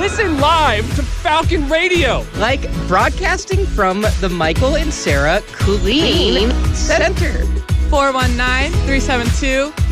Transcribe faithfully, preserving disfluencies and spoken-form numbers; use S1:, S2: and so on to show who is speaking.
S1: Listen live to Falcon Radio.
S2: Like broadcasting from the Michael and Sarah Kulin Center.
S3: four one nine, three seven two